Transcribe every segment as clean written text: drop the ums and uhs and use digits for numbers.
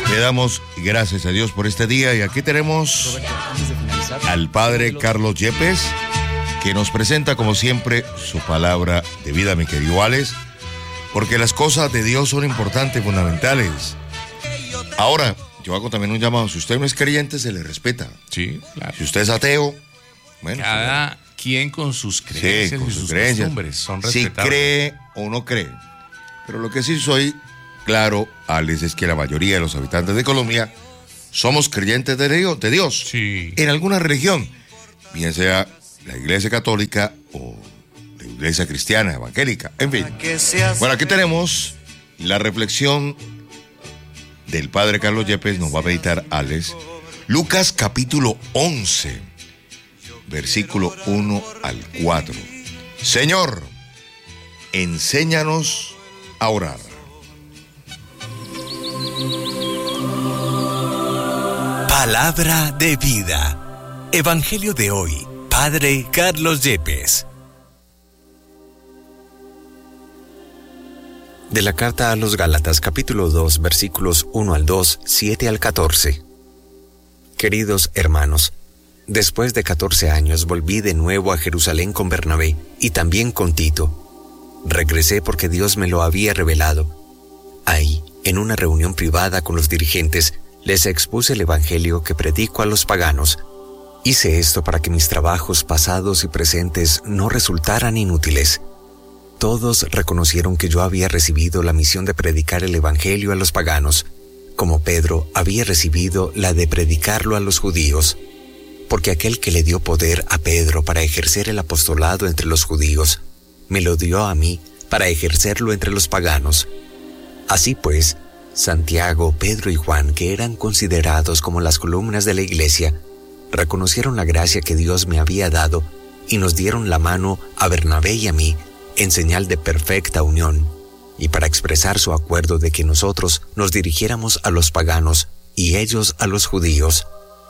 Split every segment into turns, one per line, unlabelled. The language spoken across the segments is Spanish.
Le damos gracias a Dios por este día y aquí tenemos al Padre Carlos Yepes, que nos presenta como siempre su palabra de vida, mi querido Alex, porque las cosas de Dios son importantes, fundamentales. Ahora, yo hago también un llamado: si usted no es creyente, se le respeta.
Sí, claro.
Si usted es ateo, bueno.
Cada quien con sus creencias,
sí, con
y
sus
sus
creencias,
costumbres son
si
respetables.
cree o no cree. Pero lo que sí soy claro, Alex, es que la mayoría de los habitantes de Colombia somos creyentes de Dios.
Sí.
En alguna religión, bien sea la iglesia católica o la iglesia cristiana, evangélica, en fin. Bueno, aquí tenemos la reflexión del Padre Carlos Yepes, nos va a meditar Alex. Lucas capítulo 11, versículo 1 al 4. Señor, enséñanos a orar.
Palabra de vida. Evangelio de hoy. Padre Carlos Yepes. De la carta a los Gálatas, capítulo 2, versículos 1 al 2, 7 al 14. Queridos hermanos, después de 14 años volví de nuevo a Jerusalén con Bernabé y también con Tito. Regresé porque Dios me lo había revelado. Ahí, en una reunión privada con los dirigentes, les expuse el evangelio que predico a los paganos. Hice esto para que mis trabajos pasados y presentes no resultaran inútiles. Todos reconocieron que yo había recibido la misión de predicar el evangelio a los paganos, como Pedro había recibido la de predicarlo a los judíos. Porque aquel que le dio poder a Pedro para ejercer el apostolado entre los judíos, me lo dio a mí para ejercerlo entre los paganos. Así pues, Santiago, Pedro y Juan, que eran considerados como las columnas de la iglesia, reconocieron la gracia que Dios me había dado y nos dieron la mano a Bernabé y a mí en señal de perfecta unión, y para expresar su acuerdo de que nosotros nos dirigiéramos a los paganos y ellos a los judíos.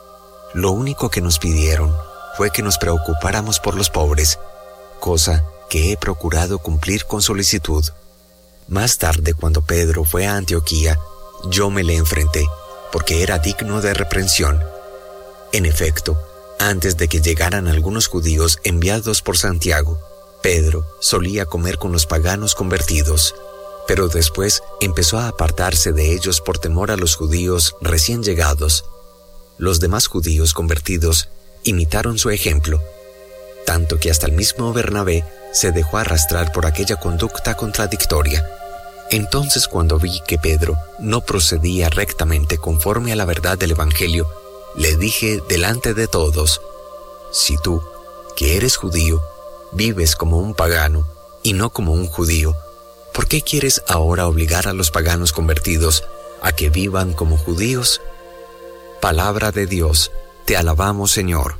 Lo único que nos pidieron fue que nos preocupáramos por los pobres, cosa que he procurado cumplir con solicitud. Más tarde, cuando Pedro fue a Antioquía, yo me le enfrenté, porque era digno de reprensión. En efecto, antes de que llegaran algunos judíos enviados por Santiago, Pedro solía comer con los paganos convertidos, pero después empezó a apartarse de ellos por temor a los judíos recién llegados. Los demás judíos convertidos imitaron su ejemplo, tanto que hasta el mismo Bernabé se dejó arrastrar por aquella conducta contradictoria. Entonces, cuando vi que Pedro no procedía rectamente conforme a la verdad del evangelio, le dije delante de todos: si tú, que eres judío, vives como un pagano y no como un judío, ¿por qué quieres ahora obligar a los paganos convertidos a que vivan como judíos? Palabra de Dios, te alabamos, Señor.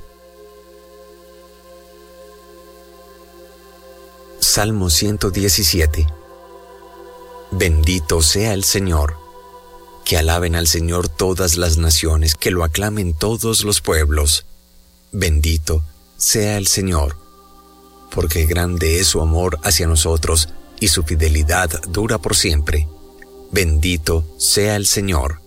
Salmo 117. Bendito sea el Señor. Que alaben al Señor todas las naciones, que lo aclamen todos los pueblos. Bendito sea el Señor, porque grande es su amor hacia nosotros y su fidelidad dura por siempre. Bendito sea el Señor.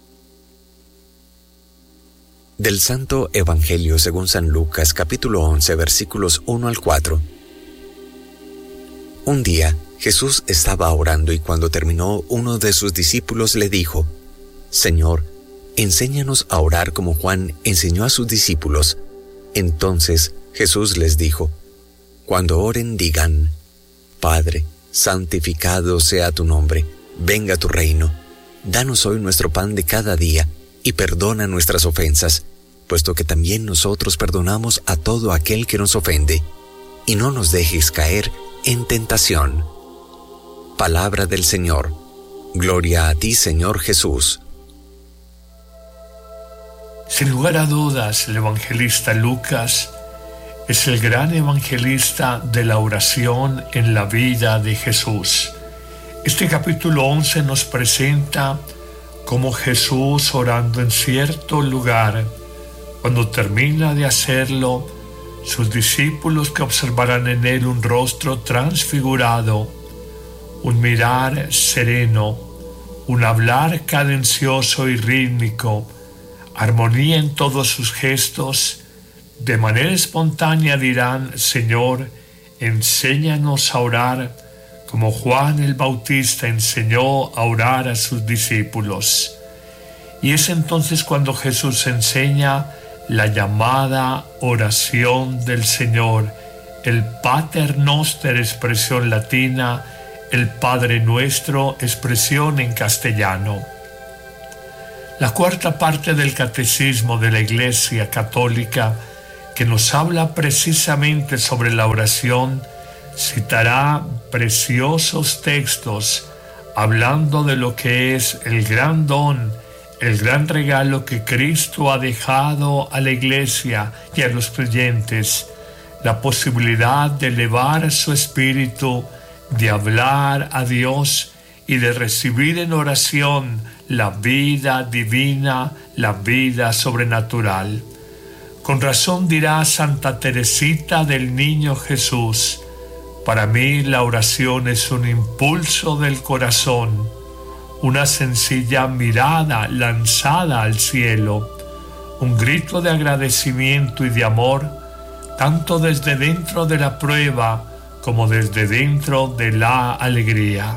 Del Santo Evangelio según San Lucas, capítulo 11, versículos 1 al 4. Un día, Jesús estaba orando y cuando terminó, uno de sus discípulos le dijo: Señor, enséñanos a orar como Juan enseñó a sus discípulos. Entonces Jesús les dijo: Cuando oren, digan: Padre, santificado sea tu nombre, venga tu reino. Danos hoy nuestro pan de cada día y perdona nuestras ofensas, puesto que también nosotros perdonamos a todo aquel que nos ofende. Y no nos dejes caer en tentación. Palabra del Señor. Gloria a ti, Señor Jesús.
Sin lugar a dudas, el evangelista Lucas es el gran evangelista de la oración en la vida de Jesús. Este capítulo 11 nos presenta cómo Jesús, orando en cierto lugar, cuando termina de hacerlo, sus discípulos, que observarán en él un rostro transfigurado, un mirar sereno, un hablar cadencioso y rítmico, armonía en todos sus gestos. De manera espontánea dirán: Señor, enséñanos a orar, como Juan el Bautista enseñó a orar a sus discípulos. Y es entonces cuando Jesús enseña la llamada oración del Señor, el Pater Noster, expresión latina, el Padre Nuestro, expresión en castellano. La cuarta parte del Catecismo de la Iglesia Católica, que nos habla precisamente sobre la oración, citará preciosos textos hablando de lo que es el gran don, el gran regalo que Cristo ha dejado a la Iglesia y a los creyentes, la posibilidad de elevar su espíritu, de hablar a Dios y de recibir en oración la vida divina, la vida sobrenatural. Con razón dirá Santa Teresita del Niño Jesús: para mí la oración es un impulso del corazón, una sencilla mirada lanzada al cielo, un grito de agradecimiento y de amor, tanto desde dentro de la prueba como desde dentro de la alegría.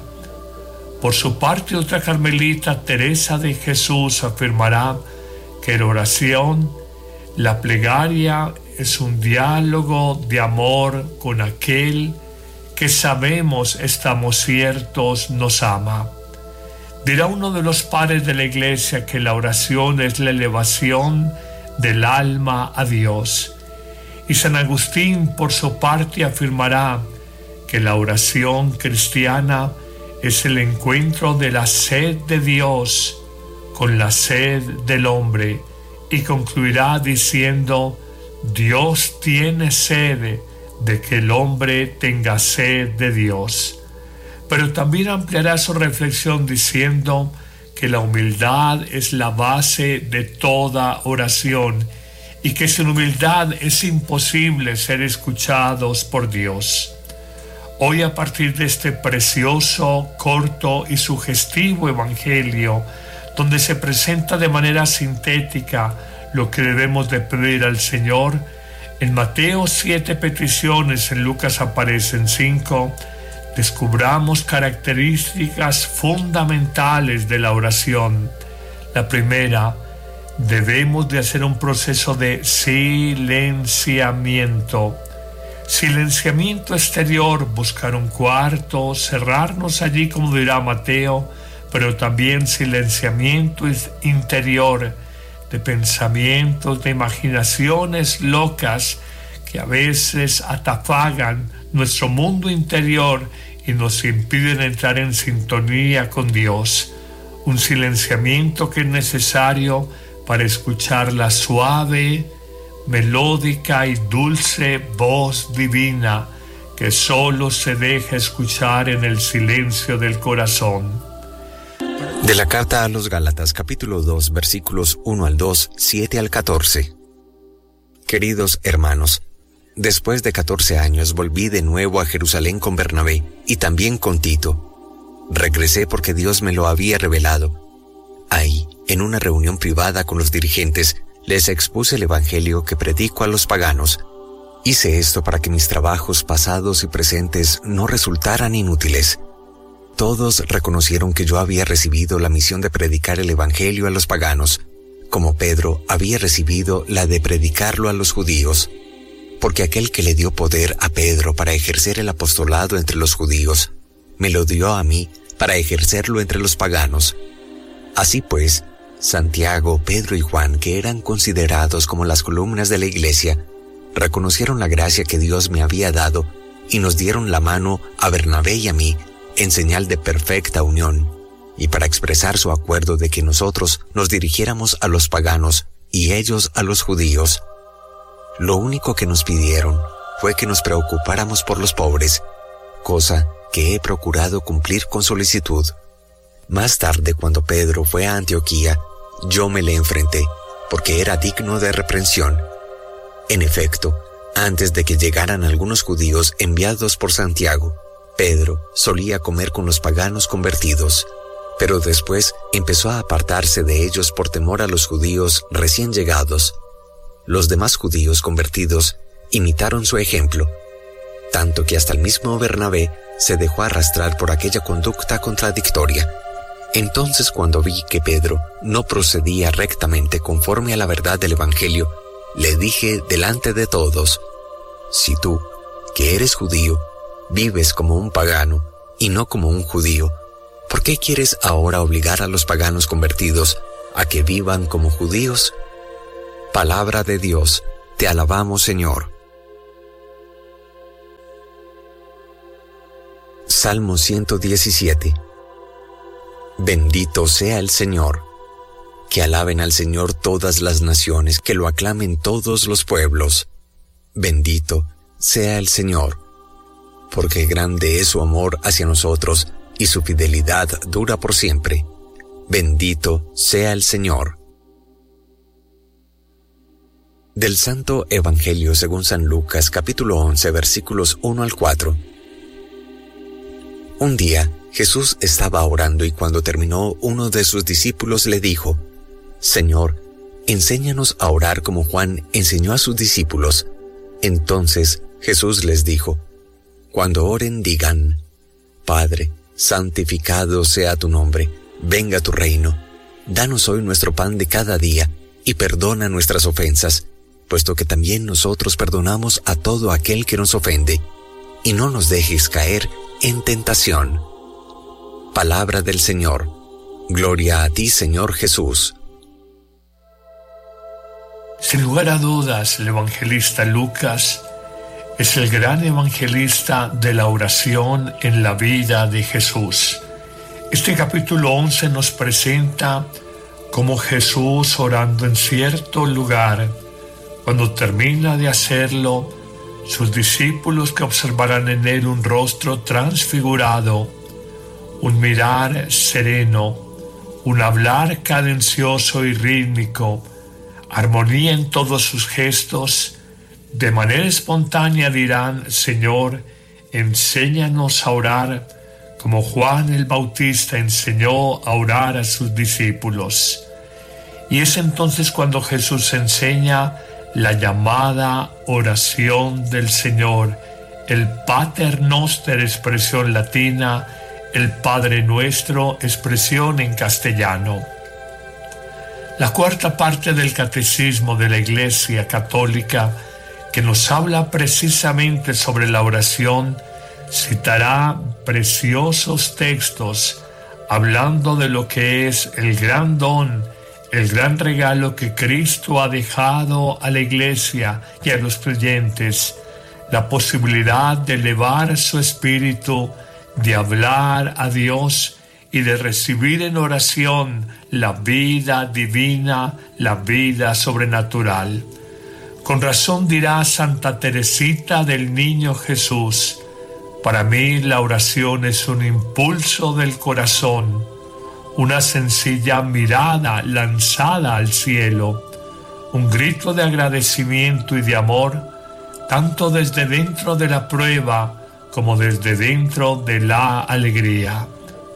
Por su parte, otra carmelita, Teresa de Jesús, afirmará que la oración, la plegaria, es un diálogo de amor con aquel que sabemos, estamos ciertos, nos ama. Dirá uno de los padres de la Iglesia que la oración es la elevación del alma a Dios. Y San Agustín, por su parte, afirmará que la oración cristiana es el encuentro de la sed de Dios con la sed del hombre, y concluirá diciendo: Dios tiene sed de que el hombre tenga sed de Dios. Pero también ampliará su reflexión diciendo que la humildad es la base de toda oración y que sin humildad es imposible ser escuchados por Dios. Hoy, a partir de este precioso, corto y sugestivo evangelio, donde se presenta de manera sintética lo que debemos de pedir al Señor, en Mateo 7 peticiones, en Lucas aparecen 5, descubramos características fundamentales de la oración. La primera, debemos de hacer un proceso de silenciamiento. Silenciamiento exterior, buscar un cuarto, cerrarnos allí como dirá Mateo, pero también silenciamiento interior, de pensamientos, de imaginaciones locas que a veces atafagan nuestro mundo interior y nos impiden entrar en sintonía con Dios. Un silenciamiento que es necesario para escuchar la suave, melódica y dulce voz divina que solo se deja escuchar en el silencio del corazón.
De la carta a los Gálatas, capítulo 2, versículos 1 al 2, 7 al 14. Queridos hermanos, después de 14 años volví de nuevo a Jerusalén con Bernabé y también con Tito. Regresé porque Dios me lo había revelado. Ahí, en una reunión privada con los dirigentes, les expuse el evangelio que predico a los paganos. Hice esto para que mis trabajos pasados y presentes no resultaran inútiles. Todos reconocieron que yo había recibido la misión de predicar el evangelio a los paganos, como Pedro había recibido la de predicarlo a los judíos, porque aquel que le dio poder a Pedro para ejercer el apostolado entre los judíos, me lo dio a mí para ejercerlo entre los paganos. Así pues, Santiago, Pedro y Juan, que eran considerados como las columnas de la iglesia, reconocieron la gracia que Dios me había dado y nos dieron la mano a Bernabé y a mí en señal de perfecta unión, y para expresar su acuerdo de que nosotros nos dirigiéramos a los paganos y ellos a los judíos. Lo único que nos pidieron fue que nos preocupáramos por los pobres, cosa que he procurado cumplir con solicitud. Más tarde, cuando Pedro fue a Antioquía, yo me le enfrenté, porque era digno de reprensión. En efecto, antes de que llegaran algunos judíos enviados por Santiago, Pedro solía comer con los paganos convertidos. Pero después empezó a apartarse de ellos por temor a los judíos recién llegados. Los demás judíos convertidos imitaron su ejemplo, tanto que hasta el mismo Bernabé se dejó arrastrar por aquella conducta contradictoria. Entonces, cuando vi que Pedro no procedía rectamente conforme a la verdad del Evangelio, le dije delante de todos: si tú, que eres judío, vives como un pagano y no como un judío, ¿por qué quieres ahora obligar a los paganos convertidos a que vivan como judíos? Palabra de Dios, te alabamos, Señor. Salmo 117. Bendito sea el Señor. Que alaben al Señor todas las naciones, que lo aclamen todos los pueblos. Bendito sea el Señor, porque grande es su amor hacia nosotros, y su fidelidad dura por siempre. Bendito sea el Señor. Del Santo Evangelio según San Lucas, capítulo 11, versículos 1 al 4. Un día, Jesús estaba orando y cuando terminó, uno de sus discípulos le dijo: Señor, enséñanos a orar como Juan enseñó a sus discípulos. Entonces Jesús les dijo: Cuando oren, digan: Padre, santificado sea tu nombre, venga tu reino. Danos hoy nuestro pan de cada día, y perdona nuestras ofensas, puesto que también nosotros perdonamos a todo aquel que nos ofende. Y no nos dejes caer en tentación. Palabra del Señor. Gloria a ti, Señor Jesús.
Sin lugar a dudas, el evangelista Lucas es el gran evangelista de la oración en la vida de Jesús. Este capítulo 11 nos presenta cómo Jesús, orando en cierto lugar, cuando termina de hacerlo, sus discípulos, que observarán en él un rostro transfigurado, un mirar sereno, un hablar cadencioso y rítmico, armonía en todos sus gestos, de manera espontánea dirán: Señor, enséñanos a orar como Juan el Bautista enseñó a orar a sus discípulos. Y es entonces cuando Jesús enseña la llamada oración del Señor, el Pater Noster, expresión latina, el Padre Nuestro, expresión en castellano. La cuarta parte del Catecismo de la Iglesia Católica, que nos habla precisamente sobre la oración, citará preciosos textos hablando de lo que es el gran don, el gran regalo que Cristo ha dejado a la Iglesia y a los creyentes, la posibilidad de elevar su espíritu, de hablar a Dios y de recibir en oración la vida divina, la vida sobrenatural. Con razón dirá Santa Teresita del Niño Jesús: para mí la oración es un impulso del corazón, una sencilla mirada lanzada al cielo, un grito de agradecimiento y de amor, tanto desde dentro de la prueba como desde dentro de la alegría.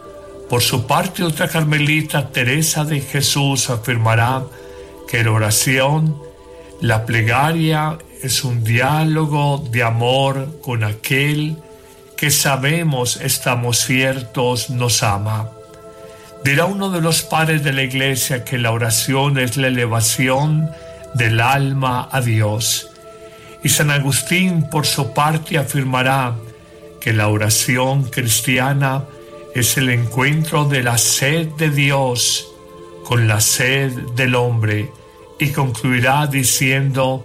Por su parte, otra carmelita, Teresa de Jesús, afirmará que la oración, la plegaria, es un diálogo de amor con aquel que sabemos, estamos ciertos, nos ama. Dirá uno de los padres de la Iglesia que la oración es la elevación del alma a Dios. Y San Agustín, por su parte, afirmará que la oración cristiana es el encuentro de la sed de Dios con la sed del hombre, y concluirá diciendo: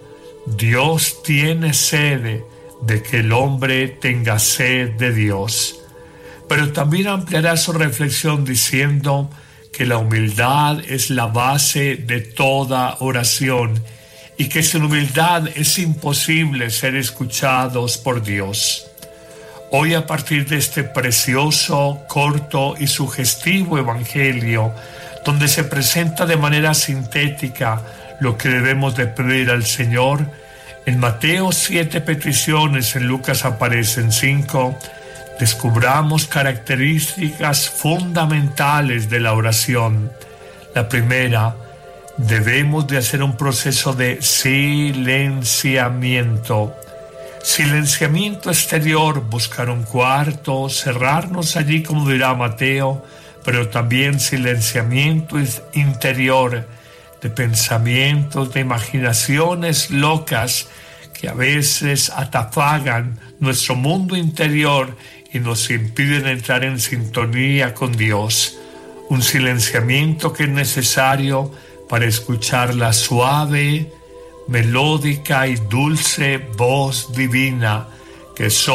Dios tiene sed de que el hombre tenga sed de Dios. Pero también ampliará su reflexión diciendo que la humildad es la base de toda oración y que sin humildad es imposible ser escuchados por Dios. Hoy, a partir de este precioso, corto y sugestivo evangelio, donde se presenta de manera sintética lo que debemos de pedir al Señor, en Mateo 7 peticiones, en Lucas aparecen 5, descubramos características fundamentales de la oración. La primera, debemos de hacer un proceso de silenciamiento. Silenciamiento exterior, buscar un cuarto, cerrarnos allí como dirá Mateo, pero también silenciamiento interior, de pensamientos, de imaginaciones locas que a veces atafagan nuestro mundo interior y nos impiden entrar en sintonía con Dios. Un silenciamiento que es necesario para escuchar la suave, melódica y dulce voz divina que